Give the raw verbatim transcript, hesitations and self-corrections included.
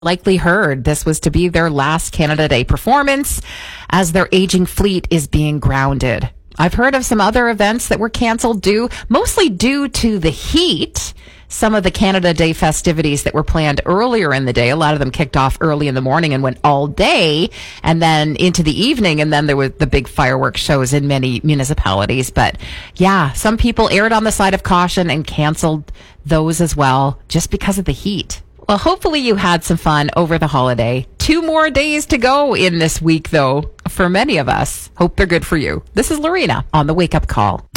Likely heard this was to be their last Canada Day performance as their aging fleet is being grounded. I've heard of some other events that were canceled due, mostly due to the heat. Some of the Canada Day festivities that were planned earlier in the day, a lot of them kicked off early in the morning and went all day and then into the evening. And then there were the big fireworks shows in many municipalities. But yeah, some people erred on the side of caution and canceled those as well just because of the heat. Well, hopefully you had some fun over the holiday. Two more days to go in this week, though, for many of us. Hope they're good for you. This is Lorena on the Wake Up Call.